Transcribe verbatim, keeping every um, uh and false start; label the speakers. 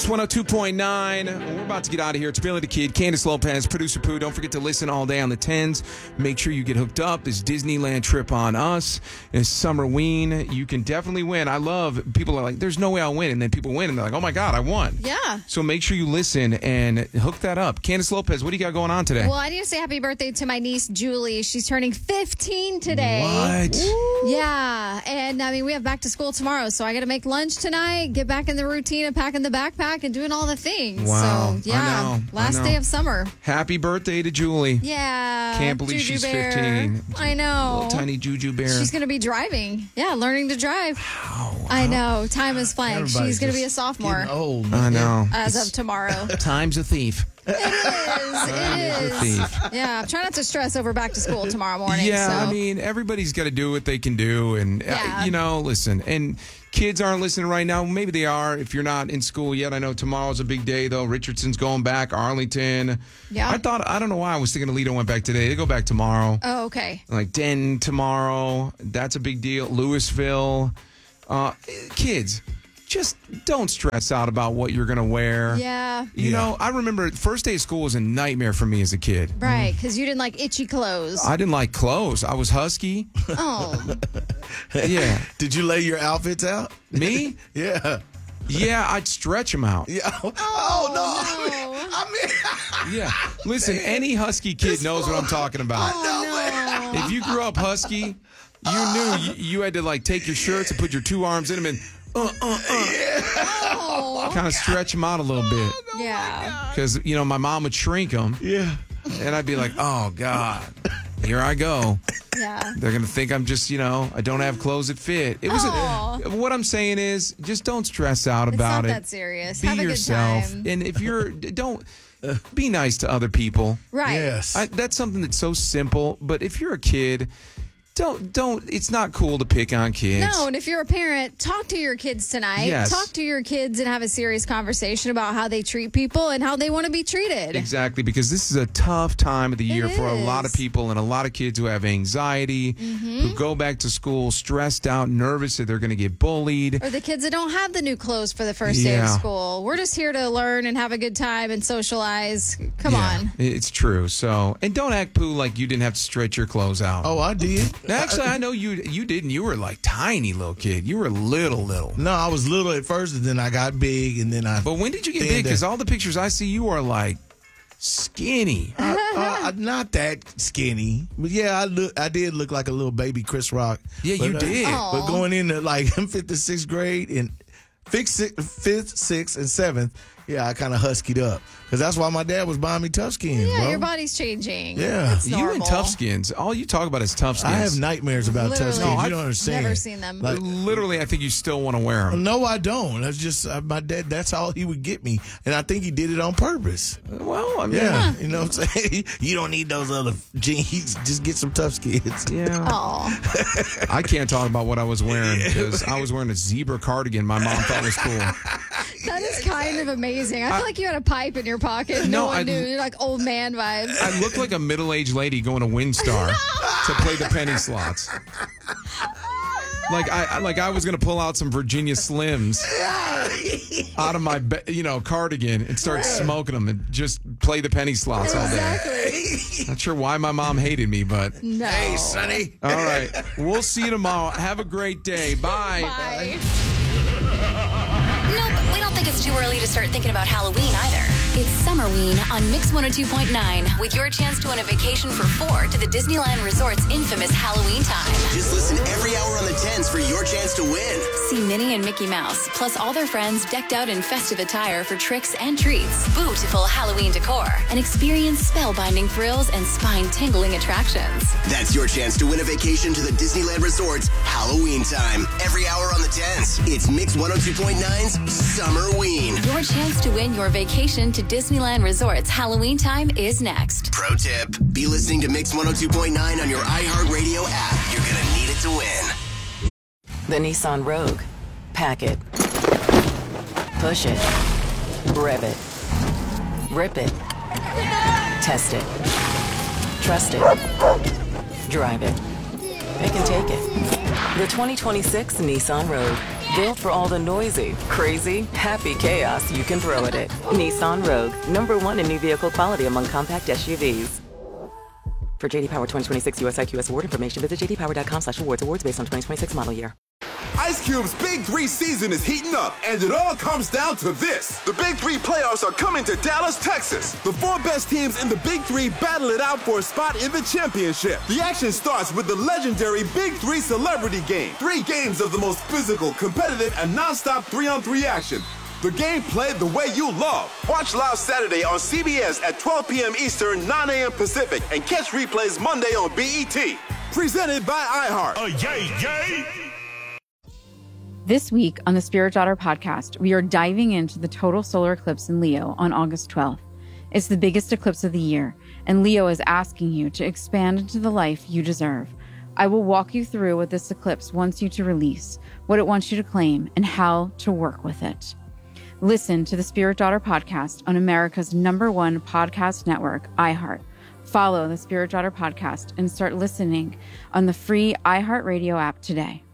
Speaker 1: Mix one oh two point nine. We're about to get out of here. It's Billy the Kid, Candace Lopez, Producer Pooh. Don't forget to listen all day on the tens. Make sure you get hooked up. This Disneyland trip on us. It's Summerween. You can definitely win. I love, people are like, there's no way I'll win. And then people win and they're like, oh my God, I won.
Speaker 2: Yeah.
Speaker 1: So make sure you listen and hook that up. Candace Lopez, what do you got going on today?
Speaker 2: Well, I need to say happy birthday to my niece, Julie. She's turning fifteen today.
Speaker 1: What?
Speaker 2: Woo. Yeah. And I mean, we have back to school tomorrow. So I got to make lunch tonight, get back in the routine of packing the backpack and doing all the things.
Speaker 1: Wow.
Speaker 2: So, yeah.
Speaker 1: I know.
Speaker 2: Last
Speaker 1: I know.
Speaker 2: day of summer.
Speaker 1: Happy birthday to Julie.
Speaker 2: Yeah.
Speaker 1: Can't believe
Speaker 2: Juju
Speaker 1: she's
Speaker 2: Bear.
Speaker 1: fifteen.
Speaker 2: I know.
Speaker 1: Little tiny Juju Bear.
Speaker 2: She's going to be driving. Yeah, learning to drive.
Speaker 1: Wow.
Speaker 2: I know. Time is flying.
Speaker 3: Everybody's
Speaker 2: She's going to be a
Speaker 3: just
Speaker 2: sophomore
Speaker 3: getting old.
Speaker 1: I know.
Speaker 2: as
Speaker 1: It's-
Speaker 2: of tomorrow.
Speaker 1: Time's a thief.
Speaker 2: It is. It is.
Speaker 1: thief.
Speaker 2: Yeah, try not to stress over back to school tomorrow morning.
Speaker 1: Yeah,
Speaker 2: so.
Speaker 1: I mean, everybody's got to do what they can do. And, uh,
Speaker 2: Yeah.
Speaker 1: you know, listen, and kids aren't listening right now. Maybe they are if you're not in school yet. I know tomorrow's a big day, though. Richardson's going back, Arlington.
Speaker 2: Yeah.
Speaker 1: I thought, I don't know why I was thinking Alito went back today. They go back tomorrow.
Speaker 2: Oh, okay.
Speaker 1: Like Den tomorrow. That's a big deal. Louisville. Uh, kids, just don't stress out about what you're going to wear.
Speaker 2: Yeah.
Speaker 1: You
Speaker 3: Yeah.
Speaker 1: know, I remember first day of school was a nightmare for me as a kid.
Speaker 2: Right, because you didn't like itchy clothes.
Speaker 1: I didn't like clothes. I was husky.
Speaker 2: Oh.
Speaker 1: Yeah.
Speaker 3: Did you lay your outfits out?
Speaker 1: Me?
Speaker 3: Yeah.
Speaker 1: Yeah, I'd stretch them out.
Speaker 3: Yeah. Oh, no. I mean,
Speaker 1: Yeah. Listen, any husky kid knows what I'm talking about.
Speaker 2: Oh, no.
Speaker 1: If you grew up husky, you knew you, you had to like take your shirts and put your two arms in them and uh, uh, uh,
Speaker 2: Oh.
Speaker 1: kind of stretch them out a little bit.
Speaker 2: Yeah.
Speaker 1: Because, you know, my mom would shrink them
Speaker 3: yeah.
Speaker 1: and I'd be like, oh, God, here I go.
Speaker 2: Yeah.
Speaker 1: They're going to think I'm just, you know, I don't have clothes that fit. It was.
Speaker 2: Aw.
Speaker 1: A, what I'm saying is just don't stress out
Speaker 2: It's
Speaker 1: about
Speaker 2: not
Speaker 1: it.
Speaker 2: that serious.
Speaker 1: Be
Speaker 2: Have a
Speaker 1: yourself.
Speaker 2: good time.
Speaker 1: And if you're, don't, be nice to other people.
Speaker 2: Right.
Speaker 3: Yes.
Speaker 1: I, that's something that's so simple. But if you're a kid, don't, don't, it's not cool to pick on kids.
Speaker 2: No, and if you're a parent, talk to your kids tonight.
Speaker 1: Yes.
Speaker 2: Talk to your kids and have a serious conversation about how they treat people and how they want to be treated.
Speaker 1: Exactly, because this is a tough time of the year for a lot of
Speaker 2: is.
Speaker 1: people and a lot of kids who have anxiety,
Speaker 2: Mm-hmm.
Speaker 1: who go back to school stressed out, nervous that they're going to get bullied.
Speaker 2: Or the kids that don't have the new clothes for the first day of
Speaker 1: Yeah.
Speaker 2: school. We're just here to learn and have a good time and socialize. Come
Speaker 1: Yeah,
Speaker 2: on.
Speaker 1: it's true. So, and don't act, Pooh, like you didn't have to stretch your clothes out.
Speaker 3: Oh, I did.
Speaker 1: Actually, I know you you didn't. You were like tiny little kid. You were little, little.
Speaker 3: No, I was little at first, and then I got big, and then I.
Speaker 1: But when did you get
Speaker 3: Then
Speaker 1: big?
Speaker 3: the-
Speaker 1: Because all the pictures I see, you are like skinny.
Speaker 3: uh, uh, not that skinny, but yeah, I look. I did look like a little baby Chris Rock.
Speaker 1: Yeah,
Speaker 3: But,
Speaker 1: you
Speaker 3: uh,
Speaker 1: did.
Speaker 2: Aw.
Speaker 3: But going into like fifth to sixth grade and fifth, sixth, fifth, sixth, and seventh, yeah, I kind of huskied up because that's why my dad was buying me Tough Skins.
Speaker 2: Yeah,
Speaker 3: bro.
Speaker 2: your body's changing.
Speaker 3: Yeah.
Speaker 2: It's
Speaker 1: You
Speaker 2: normal.
Speaker 1: and Tough Skins. All you talk about is Tough Skins.
Speaker 3: I have nightmares about Tough
Speaker 2: Literally.
Speaker 3: Skins.
Speaker 1: No,
Speaker 3: you
Speaker 1: I've
Speaker 3: don't understand.
Speaker 2: Never seen them.
Speaker 3: Like,
Speaker 1: Literally, I think you still want to wear them.
Speaker 3: no, I don't. That's just uh, my dad. That's all he would get me, and I think he did it on purpose.
Speaker 1: Well, I mean,
Speaker 3: Yeah, you know what I'm saying. You don't need those other jeans. Just get some Tough Skins.
Speaker 1: yeah.
Speaker 2: Aw.
Speaker 1: I can't talk about what I was wearing because I was wearing a zebra cardigan my mom thought was cool.
Speaker 2: That is kind of amazing. I feel like you had a pipe in your pocket. No,
Speaker 1: No,
Speaker 2: one
Speaker 1: I-
Speaker 2: knew. You're like old man vibes.
Speaker 1: I looked like a middle-aged lady going to Windstar to play the penny slots. Like I I- like I was gonna pull out some Virginia Slims out of my be- you know cardigan and start smoking them and just play the penny slots all day.
Speaker 2: Exactly.
Speaker 1: Not sure why my mom hated me, but
Speaker 2: No.
Speaker 3: Hey, Sonny.
Speaker 1: all right. We'll see you tomorrow. Have a great day. Bye.
Speaker 2: Bye.
Speaker 4: No, but we don't think it's too early to start thinking about Halloween either. It's Summerween on Mix one oh two point nine with your chance to win a vacation for four to the Disneyland Resort's infamous Halloween time.
Speaker 5: Just listen every hour on the tens for your chance to win.
Speaker 4: See Minnie and Mickey Mouse, plus all their friends decked out in festive attire for tricks and treats, beautiful Halloween decor, and experience spellbinding thrills and spine-tingling attractions.
Speaker 5: That's your chance to win a vacation to the Disneyland Resort's Halloween time. Every hour on the tens. It's Mix one oh two point nine's Summerween.
Speaker 4: Your chance to win your vacation to Disneyland Resort's Halloween time is next.
Speaker 5: Pro tip, be listening to Mix one oh two point nine on your iHeartRadio app. You're going to need it to win.
Speaker 6: The Nissan Rogue. Pack it. Push it. Rev it. Rip it. Test it. Trust it. Drive it. It can take it. The twenty twenty-six Nissan Rogue. Built for all the noisy, crazy, happy chaos you can throw at it. Nissan Rogue, number one in new vehicle quality among compact S U Vs. For J D Power twenty twenty-six U S I Q S award information, visit j d power dot com slash awards. Awards based on twenty twenty-six model year.
Speaker 7: Ice Cube's Big Three season is heating up, and it all comes down to this. The Big Three playoffs are coming to Dallas, Texas. The four best teams in the Big Three battle it out for a spot in the championship. The action starts with the legendary Big Three Celebrity Game. Three games of the most physical, competitive, and nonstop three-on-three action. The game played the way you love. Watch live Saturday on C B S at twelve p.m. Eastern, nine a.m. Pacific, and catch replays Monday on B E T. Presented by iHeart.
Speaker 8: Oh, yay, yay!
Speaker 9: This week on the Spirit Daughter podcast, we are diving into the total solar eclipse in Leo on August twelfth. It's the biggest eclipse of the year, and Leo is asking you to expand into the life you deserve. I will walk you through what this eclipse wants you to release, what it wants you to claim, and how to work with it. Listen to the Spirit Daughter podcast on America's number one podcast network, iHeart. Follow the Spirit Daughter podcast and start listening on the free iHeartRadio app today.